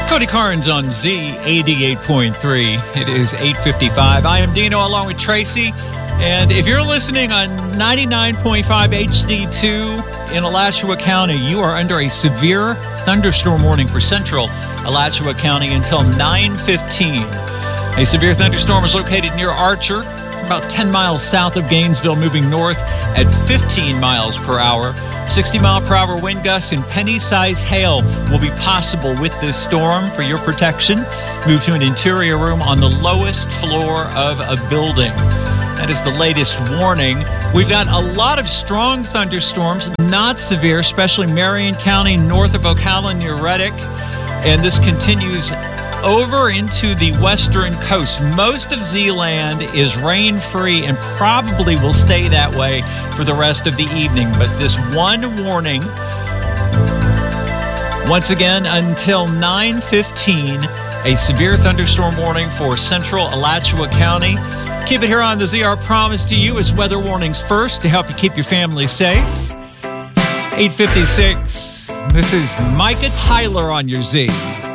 Cody Carnes on Z88.3. It is 8:55. I am Dino along with Tracy. And if you're listening on 99.5 HD2 in Alachua County, you are under a severe thunderstorm warning for central Alachua County until 9:15. A severe thunderstorm is located near Archer, about 10 miles south of Gainesville, moving north at 15 miles per hour. 60-mile-per-hour wind gusts and penny-sized hail will be possible with this storm. For your protection, move to an interior room on the lowest floor of a building. That is the latest warning. We've got a lot of strong thunderstorms, not severe, especially Marion County, north of Ocala near Reddick. And this continues over into the western coast. Most of Zeeland is rain-free and probably will stay that way for the rest of the evening. But this one warning, once again, until 9:15, a severe thunderstorm warning for central Alachua County. Keep it here on the Z. Our promise to you is weather warnings first to help you keep your family safe. 8:56. This is Micah Tyler on your Z.